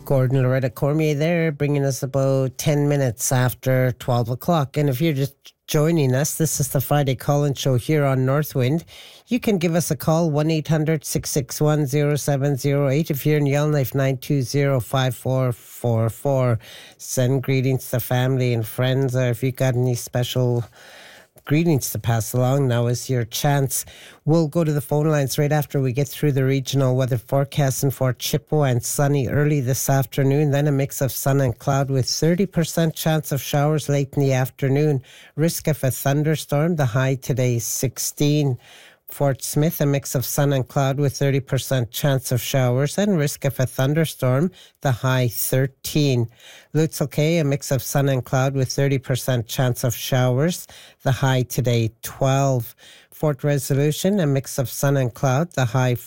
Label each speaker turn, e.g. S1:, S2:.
S1: Gordon Loretta Cormier there, bringing us about 10 minutes after 12 o'clock. And if you're just joining us, this is the Friday Call-In Show here on Northwind. You can give us a call, 1-800-661-0708. If you're in Yellowknife, 920-5444. Send greetings to family and friends, or if you've got any special greetings to pass along, now is your chance. We'll go to the phone lines right after we get through the regional weather forecasting for Chippewa and sunny early this afternoon, then a mix of sun and cloud with 30% chance of showers late in the afternoon. Risk of a thunderstorm, the high today 16. Fort Smith, a mix of sun and cloud with 30% chance of showers and risk of a thunderstorm, the high 13. Lutzel Kay, a mix of sun and cloud with 30% chance of showers, the high today 12. Fort Resolution, a mix of sun and cloud, the high